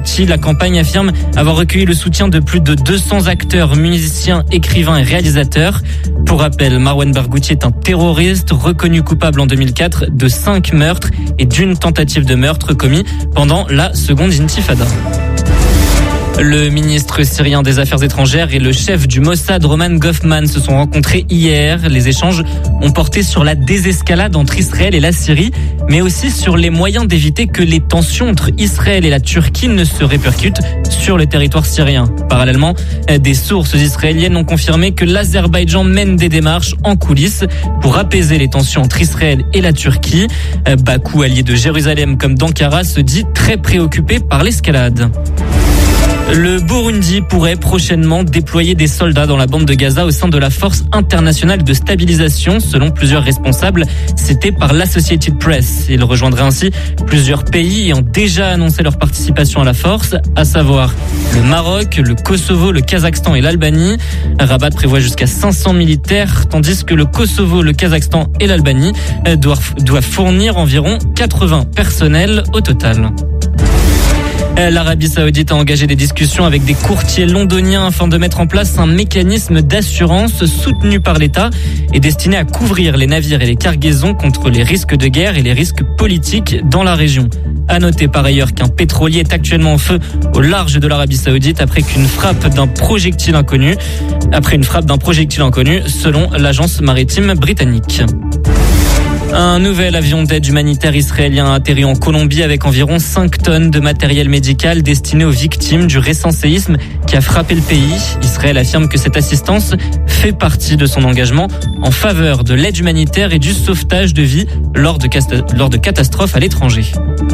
La campagne affirme avoir recueilli le soutien de plus de 200 acteurs, musiciens, écrivains et réalisateurs. Pour rappel, Marwan Barghouti est un terroriste reconnu coupable en 2004 de 5 meurtres et d'une tentative de meurtre commis pendant la seconde intifada. Le ministre syrien des Affaires étrangères et le chef du Mossad, Roman Goffman, se sont rencontrés hier. Les échanges ont porté sur la désescalade entre Israël et la Syrie, mais aussi sur les moyens d'éviter que les tensions entre Israël et la Turquie ne se répercutent sur le territoire syrien. Parallèlement, des sources israéliennes ont confirmé que l'Azerbaïdjan mène des démarches en coulisses pour apaiser les tensions entre Israël et la Turquie. Bakou, allié de Jérusalem comme d'Ankara, se dit très préoccupé par l'escalade. Le Burundi pourrait prochainement déployer des soldats dans la bande de Gaza au sein de la Force internationale de stabilisation, selon plusieurs responsables cités par l'Associated Press. Il rejoindrait ainsi plusieurs pays ayant déjà annoncé leur participation à la force, à savoir le Maroc, le Kosovo, le Kazakhstan et l'Albanie. Rabat prévoit jusqu'à 500 militaires, tandis que le Kosovo, le Kazakhstan et l'Albanie doivent fournir environ 80 personnels au total. L'Arabie Saoudite a engagé des discussions avec des courtiers londoniens afin de mettre en place un mécanisme d'assurance soutenu par l'État et destiné à couvrir les navires et les cargaisons contre les risques de guerre et les risques politiques dans la région. À noter par ailleurs qu'un pétrolier est actuellement en feu au large de l'Arabie Saoudite après une frappe d'un projectile inconnu, selon l'agence maritime britannique. Un nouvel avion d'aide humanitaire israélien a atterri en Colombie avec environ 5 tonnes de matériel médical destiné aux victimes du récent séisme qui a frappé le pays. Israël affirme que cette assistance fait partie de son engagement en faveur de l'aide humanitaire et du sauvetage de vies lors de catastrophes à l'étranger.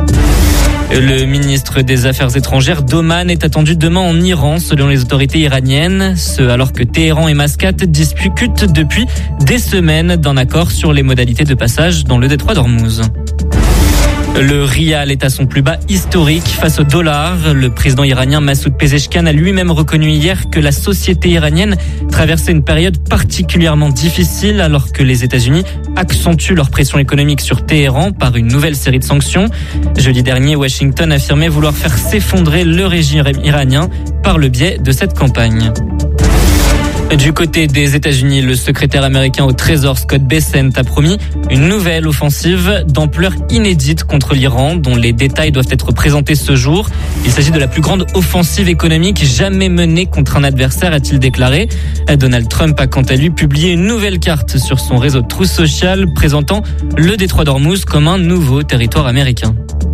Le ministre des Affaires étrangères d'Oman est attendu demain en Iran, selon les autorités iraniennes. Alors que Téhéran et Mascate discutent depuis des semaines d'un accord sur les modalités de passage dans le détroit d'Ormuz. Le rial est à son plus bas historique face au dollar. Le président iranien Massoud Pezeshkian a lui-même reconnu hier que la société iranienne traversait une période particulièrement difficile alors que les États-Unis accentuent leur pression économique sur Téhéran par une nouvelle série de sanctions. Jeudi dernier, Washington affirmait vouloir faire s'effondrer le régime iranien par le biais de cette campagne. Du côté des États-Unis, le secrétaire américain au Trésor Scott Bessent a promis une nouvelle offensive d'ampleur inédite contre l'Iran, dont les détails doivent être présentés ce jour. Il s'agit de la plus grande offensive économique jamais menée contre un adversaire, a-t-il déclaré. Donald Trump a quant à lui publié une nouvelle carte sur son réseau de Truth Social présentant le détroit d'Ormuz comme un nouveau territoire américain.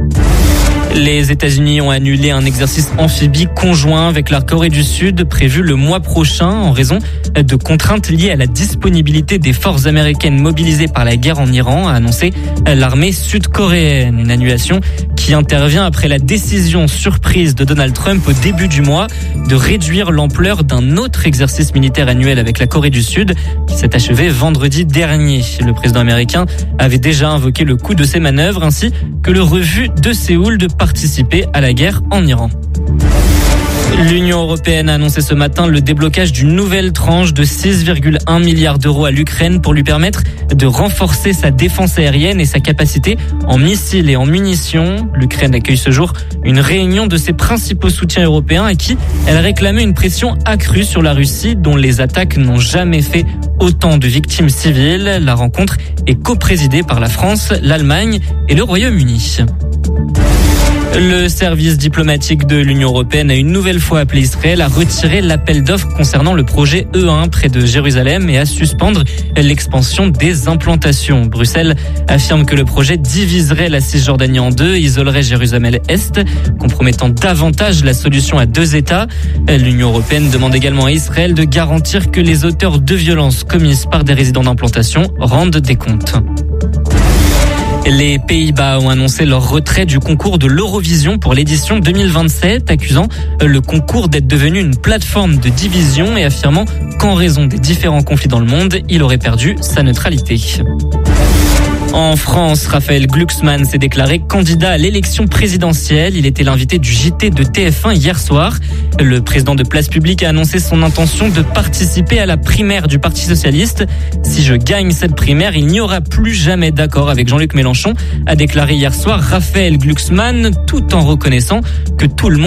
Les États-Unis ont annulé un exercice amphibie conjoint avec la Corée du Sud prévu le mois prochain en raison de contraintes liées à la disponibilité des forces américaines mobilisées par la guerre en Iran, a annoncé l'armée sud-coréenne. Une annulation qui intervient après la décision surprise de Donald Trump au début du mois de réduire l'ampleur d'un autre exercice militaire annuel avec la Corée du Sud qui s'est achevé vendredi dernier. Le président américain avait déjà invoqué le coût de ces manœuvres ainsi que le refus de Séoul de participer à la guerre en Iran. L'Union européenne a annoncé ce matin le déblocage d'une nouvelle tranche de 6,1 milliards d'euros à l'Ukraine pour lui permettre de renforcer sa défense aérienne et sa capacité en missiles et en munitions. L'Ukraine accueille ce jour une réunion de ses principaux soutiens européens à qui elle réclamait une pression accrue sur la Russie dont les attaques n'ont jamais fait autant de victimes civiles. La rencontre est coprésidée par la France, l'Allemagne et le Royaume-Uni. Le service diplomatique de l'Union européenne a une nouvelle fois appelé Israël à retirer l'appel d'offres concernant le projet E1 près de Jérusalem et à suspendre l'expansion des implantations. Bruxelles affirme que le projet diviserait la Cisjordanie en deux et isolerait Jérusalem-Est, compromettant davantage la solution à 2 États. L'Union européenne demande également à Israël de garantir que les auteurs de violences commises par des résidents d'implantation rendent des comptes. Les Pays-Bas ont annoncé leur retrait du concours de l'Eurovision pour l'édition 2027, accusant le concours d'être devenu une plateforme de division et affirmant qu'en raison des différents conflits dans le monde, il aurait perdu sa neutralité. En France, Raphaël Glucksmann s'est déclaré candidat à l'élection présidentielle. Il était l'invité du JT de TF1 hier soir. Le président de Place Publique a annoncé son intention de participer à la primaire du Parti socialiste. Si je gagne cette primaire, il n'y aura plus jamais d'accord avec Jean-Luc Mélenchon, a déclaré hier soir Raphaël Glucksmann, tout en reconnaissant que tout le monde